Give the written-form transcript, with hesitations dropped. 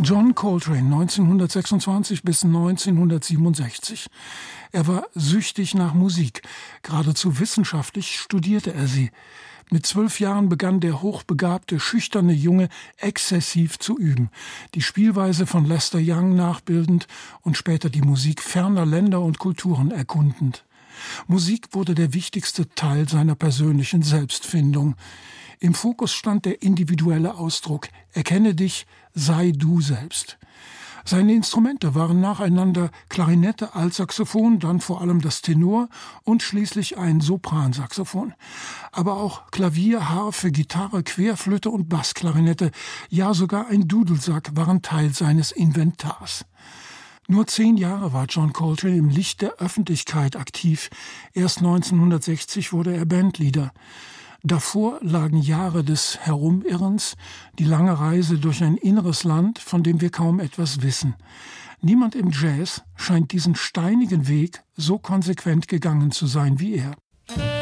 John Coltrane, 1926 bis 1967. Er war süchtig nach Musik. Geradezu wissenschaftlich studierte er sie. Mit 12 Jahren begann der hochbegabte, schüchterne Junge exzessiv zu üben. Die Spielweise von Lester Young nachbildend und später die Musik ferner Länder und Kulturen erkundend. Musik wurde der wichtigste Teil seiner persönlichen Selbstfindung. Im Fokus stand der individuelle Ausdruck: Erkenne dich, sei du selbst. Seine Instrumente waren nacheinander Klarinette, Altsaxophon, dann vor allem das Tenor und schließlich ein Sopransaxophon. Aber auch Klavier, Harfe, Gitarre, Querflöte und Bassklarinette, ja sogar ein Dudelsack waren Teil seines Inventars. Nur 10 Jahre war John Coltrane im Licht der Öffentlichkeit aktiv. Erst 1960 wurde er Bandleader. Davor lagen Jahre des Herumirrens, die lange Reise durch ein inneres Land, von dem wir kaum etwas wissen. Niemand im Jazz scheint diesen steinigen Weg so konsequent gegangen zu sein wie er.